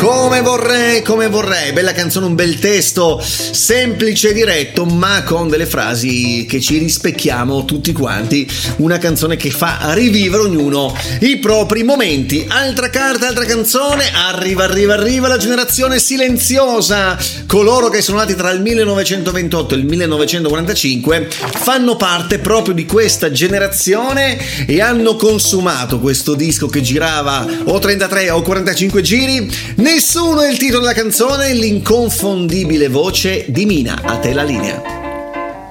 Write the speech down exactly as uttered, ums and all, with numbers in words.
Come vorrei, come vorrei, bella canzone, un bel testo, semplice e diretto, ma con delle frasi che ci rispecchiamo tutti quanti, una canzone che fa rivivere ognuno i propri momenti. Altra carta, altra canzone, arriva, arriva, arriva la generazione silenziosa, coloro che sono nati tra il millenovecentoventotto e il millenovecentoquarantacinque fanno parte proprio di questa generazione e hanno consumato questo disco che girava o trentatré o quarantacinque giri. Nessuno è il titolo della canzone, l'inconfondibile voce di Mina. A te la linea.